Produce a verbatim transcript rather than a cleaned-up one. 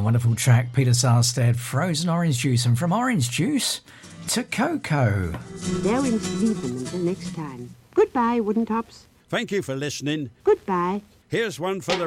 wonderful track, Peter Sarsted, Frozen Orange Juice, and from orange juice to cocoa. There in Sleeping until next time. Goodbye, wooden tops. Thank you for listening. Goodbye. Here's one for the